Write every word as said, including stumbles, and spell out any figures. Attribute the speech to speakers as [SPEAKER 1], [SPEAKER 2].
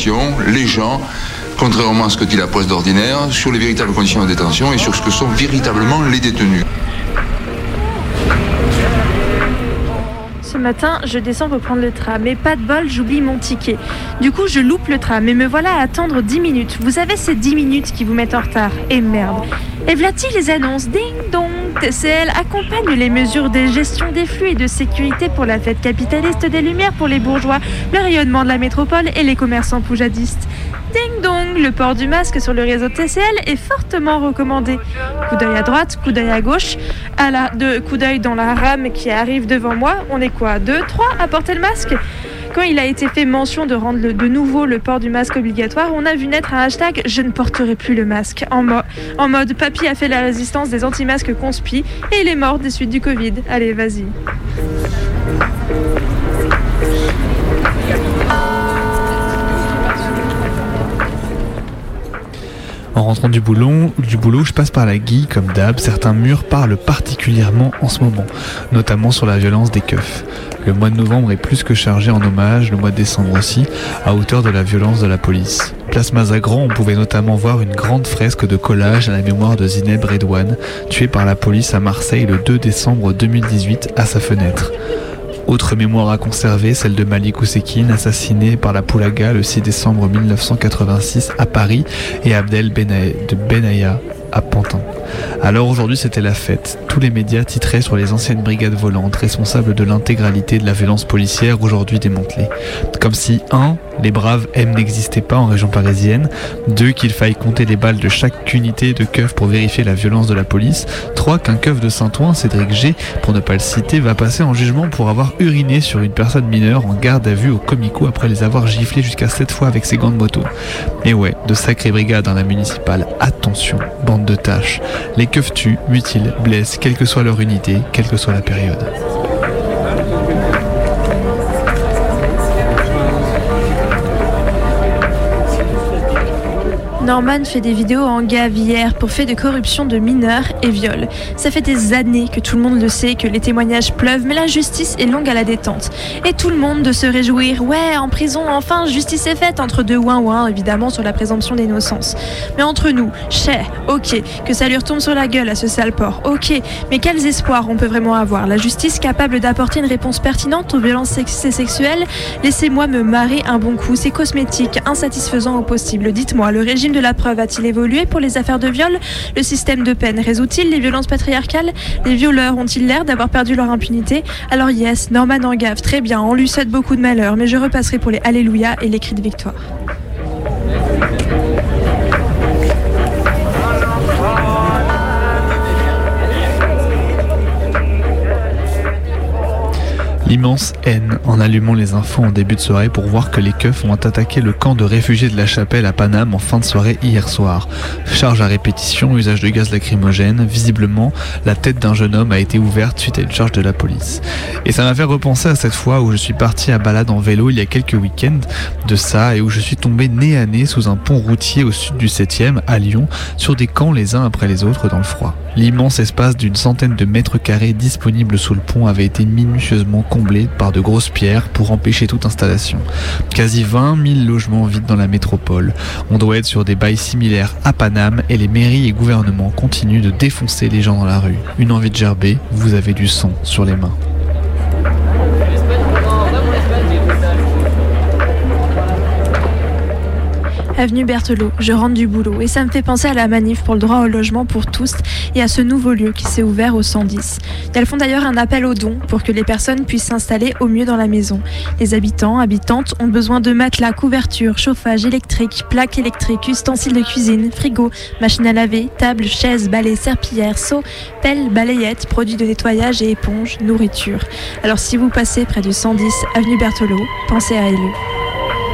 [SPEAKER 1] Les gens, contrairement à ce que dit la presse d'ordinaire, sur les véritables conditions de détention et sur ce que sont véritablement les détenus.
[SPEAKER 2] Ce matin, je descends pour prendre le tram, mais pas de bol, j'oublie mon ticket. Du coup, je loupe le tram et me voilà à attendre dix minutes. Vous savez, ces dix minutes qui vous mettent en retard. Et merde. Et v'là-t-il les annonces. Ding dong. T C L accompagne les mesures de gestion des flux et de sécurité pour la fête capitaliste des Lumières pour les bourgeois, le rayonnement de la métropole et les commerçants poujadistes. Ding dong, le port du masque sur le réseau T C L est fortement recommandé. Coup d'œil à droite, coup d'œil à gauche, à la, de, coup d'œil dans la rame qui arrive devant moi. On est quoi, deux, trois à porter le masque ? Quand il a été fait mention de rendre le, de nouveau le port du masque obligatoire, on a vu naître un hashtag « Je ne porterai plus le masque » en, mo- en mode « Papy a fait la résistance des anti-masques conspi et il est mort des suites du Covid. Allez, vas-y ».
[SPEAKER 3] En rentrant du boulot, du boulot, je passe par la Guille, comme d'hab. Certains murs parlent particulièrement en ce moment, notamment sur la violence des keufs. Le mois de novembre est plus que chargé en hommage, le mois de décembre aussi, à hauteur de la violence de la police. Place Mazagran, on pouvait notamment voir une grande fresque de collage à la mémoire de Zineb Redouane, tuée par la police à Marseille le deux décembre deux mille dix-huit à sa fenêtre. Autre mémoire à conserver, celle de Malik Oussekine, assassiné par la Poulaga le six décembre mille neuf cent quatre-vingt-six à Paris, et Abdel Benaï, de Benaya à Pantin. Alors aujourd'hui c'était la fête. Tous les médias titraient sur les anciennes brigades volantes, responsables de l'intégralité de la violence policière aujourd'hui démantelée. Comme si, un, les braves M n'existaient pas en région parisienne, deux, qu'il faille compter les balles de chaque unité de keuf pour vérifier la violence de la police, trois, qu'un keuf de Saint-Ouen, Cédric G, pour ne pas le citer, va passer en jugement pour avoir uriné sur une personne mineure en garde à vue au comico après les avoir giflés jusqu'à sept fois avec ses gants de moto. Et ouais, de sacrées brigades dans la municipale, attention, bande de tâches. Les keufs tuent, mutilent, blessent, quelle que soit leur unité, quelle que soit la période.
[SPEAKER 2] Norman fait des vidéos en gavière pour fait de corruption de mineurs et viol. Ça fait des années que tout le monde le sait, que les témoignages pleuvent, mais la justice est longue à la détente. Et tout le monde de se réjouir, ouais, en prison, enfin, justice est faite, entre deux ouin-ouin, évidemment, sur la présomption d'innocence. Mais entre nous, chais, ok, que ça lui retombe sur la gueule à ce sale porc, ok, mais quels espoirs on peut vraiment avoir ? La justice capable d'apporter une réponse pertinente aux violences sex- sexuelles ? Laissez-moi me marrer un bon coup, c'est cosmétique, insatisfaisant au possible. Dites-moi, le régime de la preuve a-t-il évolué pour les affaires de viol ? Le système de peine résout-il les violences patriarcales ? Les violeurs ont-ils l'air d'avoir perdu leur impunité ? Alors yes, Norman en gaffe, très bien, on lui souhaite beaucoup de malheur, mais je repasserai pour les Alléluia et les cris de victoire.
[SPEAKER 3] L'immense haine en allumant les infos en début de soirée pour voir que les keufs ont attaqué le camp de réfugiés de la Chapelle à Paname en fin de soirée hier soir. Charge à répétition, usage de gaz lacrymogène, visiblement la tête d'un jeune homme a été ouverte suite à une charge de la police. Et ça m'a fait repenser à cette fois où je suis parti à balade en vélo il y a quelques week-ends de ça et où je suis tombé nez à nez sous un pont routier au sud du septième à Lyon sur des camps les uns après les autres dans le froid. L'immense espace d'une centaine de mètres carrés disponible sous le pont avait été minutieusement comblé par de grosses pierres pour empêcher toute installation. Quasi vingt mille logements vides dans la métropole. On doit être sur des bails similaires à Paname et les mairies et gouvernements continuent de défoncer les gens dans la rue. Une envie de gerber, vous avez du sang sur les mains.
[SPEAKER 2] Avenue Berthelot, je rentre du boulot et ça me fait penser à la manif pour le droit au logement pour tous et à ce nouveau lieu qui s'est ouvert au cent dix. Elles font d'ailleurs un appel aux dons pour que les personnes puissent s'installer au mieux dans la maison. Les habitants, habitantes ont besoin de matelas, couvertures, chauffage électrique, plaques électriques, ustensiles de cuisine, frigo, machine à laver, table, chaises, balais, serpillères, seaux, pelles, balayettes, produits de nettoyage et éponges, nourriture. Alors si vous passez près du cent dix avenue Berthelot, pensez à Élu.